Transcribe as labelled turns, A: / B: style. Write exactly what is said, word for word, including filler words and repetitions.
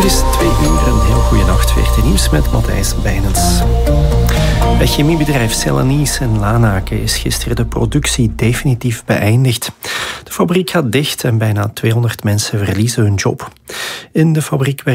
A: is twee uur. Een heel goede nacht. V R T Nieuws met Matthijs Bijnens. Bij chemiebedrijf Celanese in Lanaken is gisteren de productie definitief beëindigd. De fabriek gaat dicht en bijna tweehonderd mensen verliezen hun job. In de fabriek